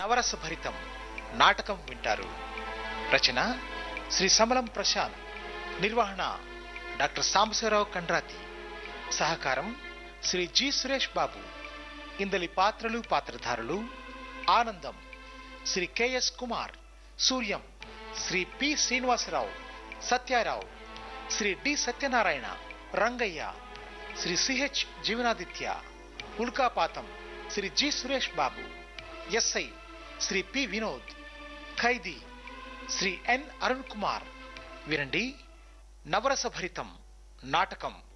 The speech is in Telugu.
నవరస భరితం నాటకం వింటారు. రచన శ్రీ సమలం ప్రశాంత్, నిర్వహణ డాక్టర్ సాంబశివరావు కండ్రాతి, సహకారం శ్రీ జి సురేష్ బాబు. ఇందలి పాత్రలు పాత్రధారులు: ఆనందం Shri K S Kumar, Suryam Shri P Srinivasarao, Satyarao Shri D Satyanarayana, Rangayya Shri CH Jeevanaditya, ఉల్కాపాతం Shri G Suresh Babu, SI Shri P Vinod, ఖైదీ శ్రీ ఎన్ అరుణ్ కుమార్. వినండి నవరస భరితం నాటకం.